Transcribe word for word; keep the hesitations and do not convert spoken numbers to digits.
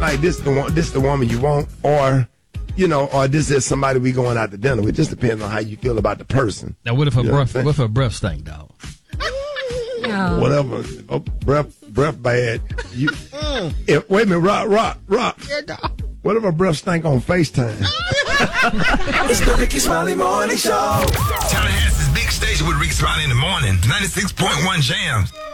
like this the one, this the woman you want, or you know, or this is somebody we going out to dinner with. Just depends on how you feel about the person. Now, what if her You know breath? what I'm What if her breath stink, dog? No. Whatever, oh, breath, breath bad. You, if, wait a minute, rock, rock, rock. What if her breath stink on FaceTime? It's the Ricky Smiley Morning Show. Tallahassee's big station with Ricky Smiley in the morning. ninety-six point one Jams.